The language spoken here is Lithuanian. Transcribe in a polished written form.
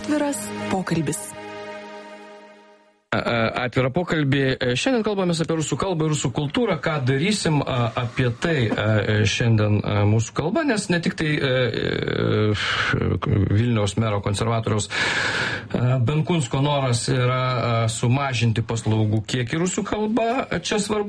Atviras pokalbis. Atvirą pokalbį. Šiandien kalbamės apie rusų kalbą ir rusų kultūrą. Ką darysim apie tai šiandien mūsų kalba, nes ne tik tai Vilniaus mero konservatoriaus Benkunsko noras yra sumažinti paslaugų kiekį rusų kalba. Čia svarbu